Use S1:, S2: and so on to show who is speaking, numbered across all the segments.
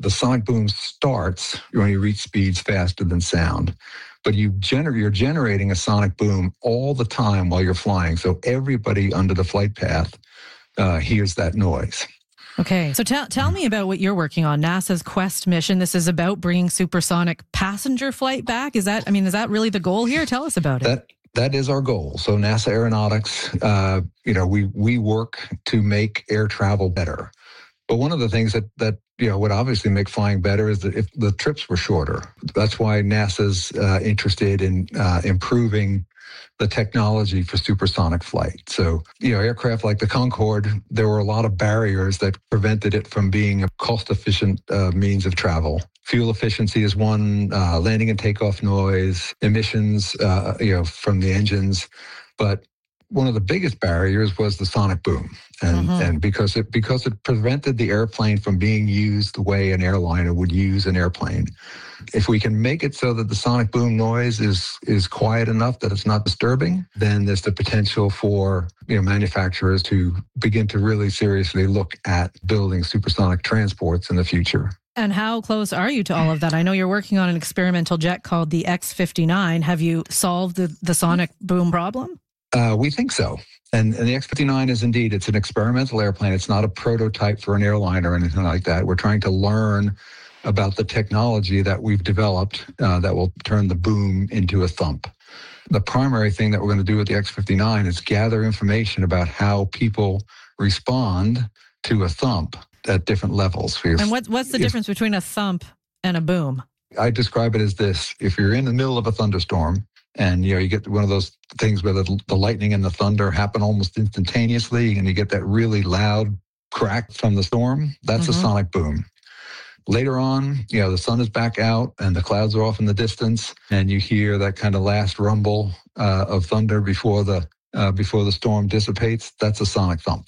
S1: the sonic boom starts when you reach speeds faster than sound. But you're generating a sonic boom all the time while you're flying. So everybody under the flight path hears that noise.
S2: Okay, so tell me about what you're working on. NASA's Quest mission. This is about bringing supersonic passenger flight back. Is that really the goal here? Tell us about it.
S1: That is our goal. So NASA Aeronautics, we work to make air travel better. But one of the things that would obviously make flying better is that if the trips were shorter. That's why NASA's interested in improving the technology for supersonic flight. So, aircraft like the Concorde, there were a lot of barriers that prevented it from being a cost-efficient means of travel. Fuel efficiency is one, landing and takeoff noise, emissions, from the engines. But one of the biggest barriers was the sonic boom. And because it prevented the airplane from being used the way an airliner would use an airplane. If we can make it so that the sonic boom noise is quiet enough that it's not disturbing, then there's the potential for manufacturers to begin to really seriously look at building supersonic transports in the future.
S2: And how close are you to all of that? I know you're working on an experimental jet called the X-59. Have you solved the sonic boom problem?
S1: We think so. And the X-59 is indeed, it's an experimental airplane. It's not a prototype for an airline or anything like that. We're trying to learn about the technology that we've developed that will turn the boom into a thump. The primary thing that we're going to do with the X-59 is gather information about how people respond to a thump at different levels.
S2: And what's the difference between a thump and a boom?
S1: I describe it as this. If you're in the middle of a thunderstorm, and you get one of those things where the lightning and the thunder happen almost instantaneously, and you get that really loud crack from the storm, that's a sonic boom. Later on, the sun is back out and the clouds are off in the distance, and you hear that kind of last rumble of thunder before the storm dissipates. That's a sonic thump.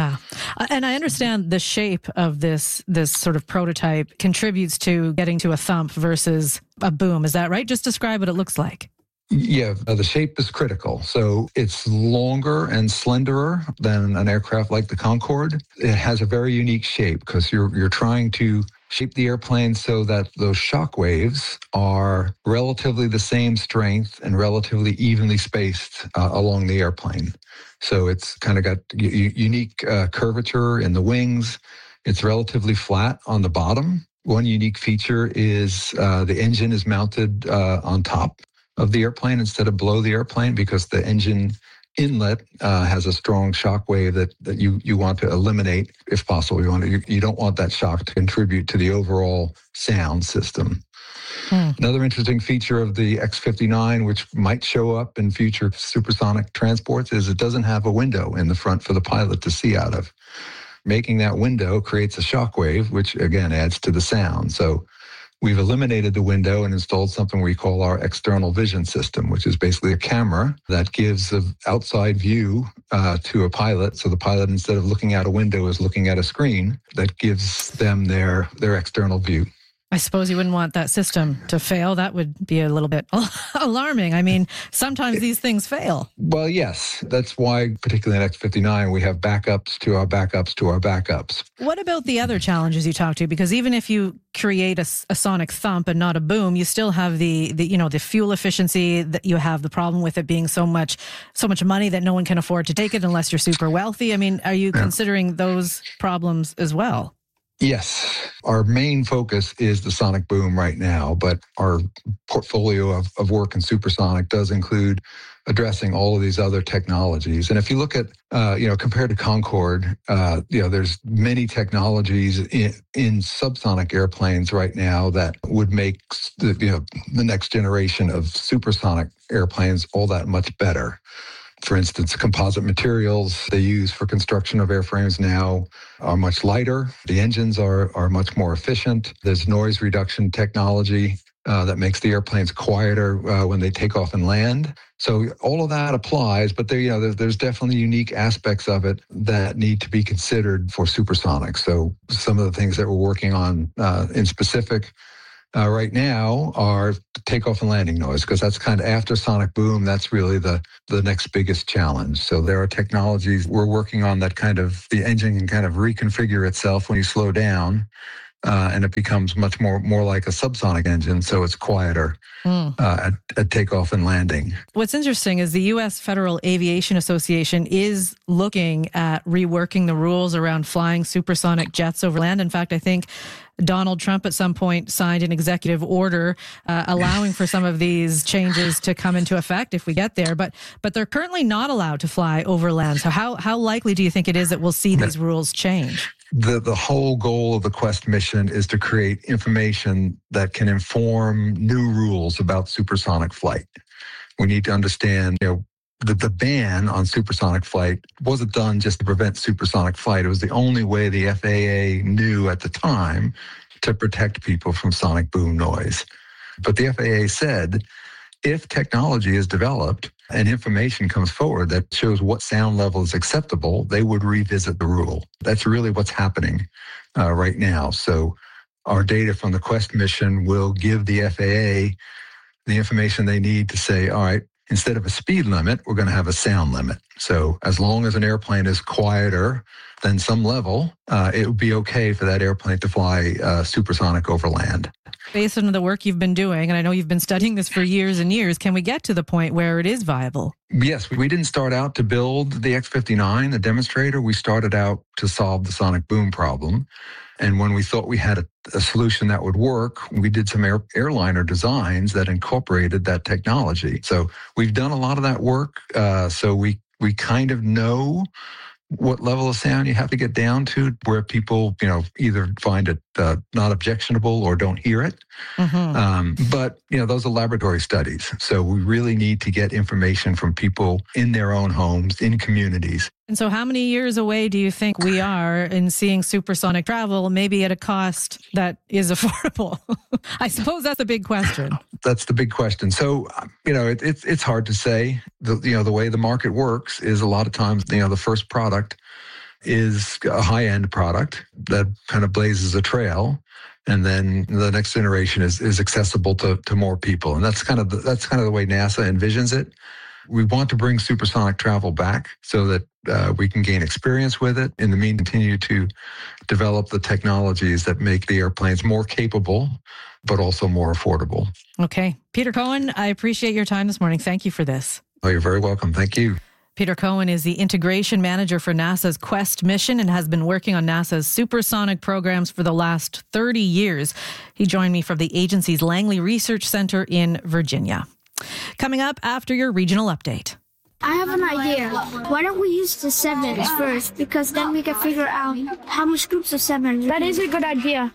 S2: And I understand the shape of this sort of prototype contributes to getting to a thump versus a boom. Is that right? Just describe what it looks like.
S1: Yeah, the shape is critical. So it's longer and slenderer than an aircraft like the Concorde. It has a very unique shape because you're trying to shape the airplane so that those shock waves are relatively the same strength and relatively evenly spaced along the airplane. So it's kind of got unique curvature in the wings. It's relatively flat on the bottom. One unique feature is the engine is mounted on top of the airplane instead of below the airplane, because the engine inlet has a strong shock wave that you want to eliminate if possible. You don't want that shock to contribute to the overall sound system. Another interesting feature of the X-59, which might show up in future supersonic transports, is it doesn't have a window in the front for the pilot to see out of. Making that window creates a shock wave, which again adds to the sound. So we've eliminated the window and installed something we call our external vision system, which is basically a camera that gives an outside view to a pilot. So the pilot, instead of looking out a window, is looking at a screen that gives them their external view.
S2: I suppose you wouldn't want that system to fail. That would be a little bit alarming. I mean, sometimes these things fail.
S1: Well, yes. That's why, particularly in X-59, we have backups to our backups to our backups.
S2: What about the other challenges you talked to? Because even if you create a sonic thump and not a boom, you still have the fuel efficiency, that you have the problem with it being so much money that no one can afford to take it unless you're super wealthy. I mean, are you considering those problems as well?
S1: Yes. Our main focus is the sonic boom right now, but our portfolio of work in supersonic does include addressing all of these other technologies. And if you look at, compared to Concorde, there's many technologies in subsonic airplanes right now that would make the next generation of supersonic airplanes all that much better. For instance, composite materials they use for construction of airframes now are much lighter. The engines are much more efficient. There's noise reduction technology that makes the airplanes quieter when they take off and land. So all of that applies, but there's definitely unique aspects of it that need to be considered for supersonic. So some of the things that we're working on in specific right now are takeoff and landing noise, because that's kind of after sonic boom, that's really the next biggest challenge. So there are technologies we're working on that the engine can kind of reconfigure itself when you slow down and it becomes much more like a subsonic engine, so it's quieter at takeoff and landing.
S2: What's interesting is the U.S. Federal Aviation Association is looking at reworking the rules around flying supersonic jets over land. In fact, I think Donald Trump at some point signed an executive order allowing for some of these changes to come into effect if we get there. But they're currently not allowed to fly over land. So how likely do you think it is that we'll see these rules change?
S1: The whole goal of the Quest mission is to create information that can inform new rules about supersonic flight. We need to understand, that the ban on supersonic flight wasn't done just to prevent supersonic flight. It was the only way the FAA knew at the time to protect people from sonic boom noise. But the FAA said, if technology is developed and information comes forward that shows what sound level is acceptable, they would revisit the rule. That's really what's happening right now. So our data from the Quest mission will give the FAA the information they need to say, all right, instead of a speed limit, we're going to have a sound limit. So as long as an airplane is quieter than some level, it would be okay for that airplane to fly supersonic over land.
S2: Based on the work you've been doing, and I know you've been studying this for years and years, can we get to the point where it is viable?
S1: Yes, we didn't start out to build the X-59, the demonstrator. We started out to solve the sonic boom problem. And when we thought we had a solution that would work, we did some airliner designs that incorporated that technology. So we've done a lot of that work. So we kind of know what level of sound you have to get down to where people, either find it not objectionable or don't hear it. But, those are laboratory studies. So we really need to get information from people in their own homes, in communities.
S2: And so how many years away do you think we are in seeing supersonic travel, maybe at a cost that is affordable? I suppose that's the big question.
S1: That's the big question. So, it's hard to say. The way the market works is a lot of times, the first product is a high-end product that kind of blazes a trail. And then the next generation is accessible to more people. And that's kind of the way NASA envisions it. We want to bring supersonic travel back so that we can gain experience with it. In the meantime, continue to develop the technologies that make the airplanes more capable, but also more affordable.
S2: Okay. Peter Cohen, I appreciate your time this morning. Thank you for this.
S1: Oh, you're very welcome. Thank you.
S2: Peter Cohen is the integration manager for NASA's Quest mission and has been working on NASA's supersonic programs for the last 30 years. He joined me from the agency's Langley Research Center in Virginia. Coming up after your regional update.
S3: I have an idea. Why don't we use the sevens first? Because then we can figure out how much groups of sevens. That is a good idea.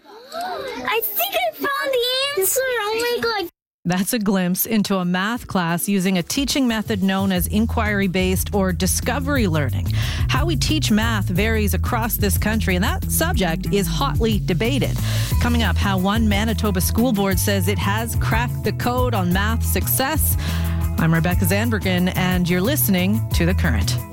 S3: I think I found the answer. Oh my God.
S2: That's a glimpse into a math class using a teaching method known as inquiry-based or discovery learning. How we teach math varies across this country, and that subject is hotly debated. Coming up, how one Manitoba school board says it has cracked the code on math success. I'm Rebecca Zandbergen, and you're listening to The Current.